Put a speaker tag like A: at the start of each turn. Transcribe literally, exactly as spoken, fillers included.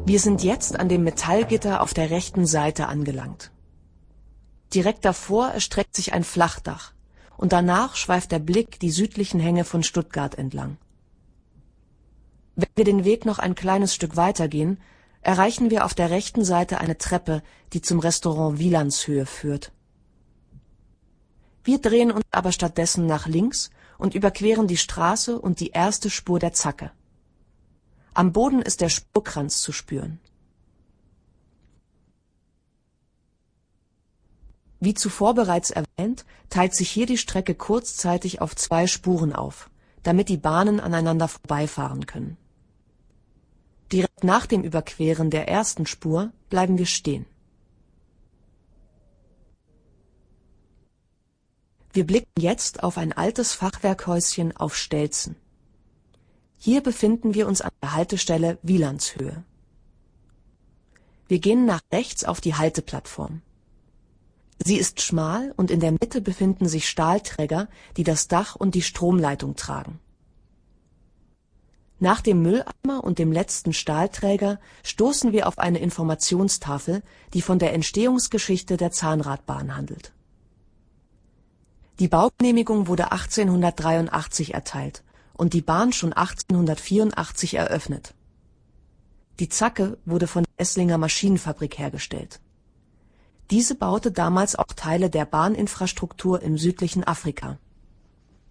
A: Wir sind jetzt an dem Metallgitter auf der rechten Seite angelangt. Direkt davor erstreckt sich ein Flachdach und danach schweift der Blick die südlichen Hänge von Stuttgart entlang. Wenn wir den Weg noch ein kleines Stück weitergehen, erreichen wir auf der rechten Seite eine Treppe, die zum Restaurant Wielandshöhe führt. Wir drehen uns aber stattdessen nach links und überqueren die Straße und die erste Spur der Zacke. Am Boden ist der Spurkranz zu spüren. Wie zuvor bereits erwähnt, teilt sich hier die Strecke kurzzeitig auf zwei Spuren auf, damit die Bahnen aneinander vorbeifahren können. Direkt nach dem Überqueren der ersten Spur bleiben wir stehen. Wir blicken jetzt auf ein altes Fachwerkhäuschen auf Stelzen. Hier befinden wir uns an der Haltestelle Wielandshöhe. Wir gehen nach rechts auf die Halteplattform. Sie ist schmal und in der Mitte befinden sich Stahlträger, die das Dach und die Stromleitung tragen. Nach dem Mülleimer und dem letzten Stahlträger stoßen wir auf eine Informationstafel, die von der Entstehungsgeschichte der Zahnradbahn handelt. Die Baugenehmigung wurde achtzehnhundertdreiundachtzig erteilt und die Bahn schon achtzehnhundertvierundachtzig eröffnet. Die Zacke wurde von der Esslinger Maschinenfabrik hergestellt. Diese baute damals auch Teile der Bahninfrastruktur im südlichen Afrika.